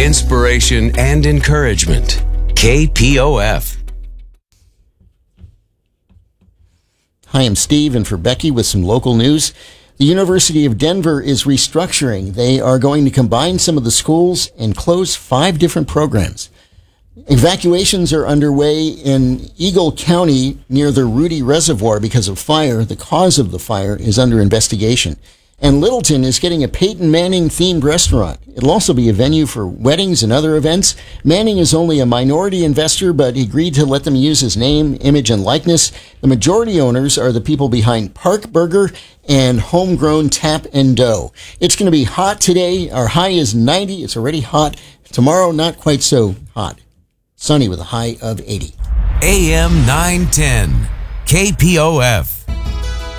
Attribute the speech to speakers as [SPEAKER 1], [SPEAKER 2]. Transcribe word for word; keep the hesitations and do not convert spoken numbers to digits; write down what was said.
[SPEAKER 1] inspiration, and encouragement. K P O F.
[SPEAKER 2] Hi, I'm Steve, and for Becky with some local news. The University of Denver is restructuring. They are going to combine some of the schools and close five different programs. Evacuations are underway in Eagle County near the Rudy Reservoir because of fire. The cause of the fire is under investigation. And Littleton is getting a Peyton Manning-themed restaurant. It'll also be a venue for weddings and other events. Manning is only a minority investor, but he agreed to let them use his name, image, and likeness. The majority owners are the people behind Park Burger and Homegrown Tap and Dough. It's going to be hot today. Our high is ninety. It's already hot. Tomorrow, not quite so hot. Sunny with a high of eighty.
[SPEAKER 1] A M nine ten, K P O F.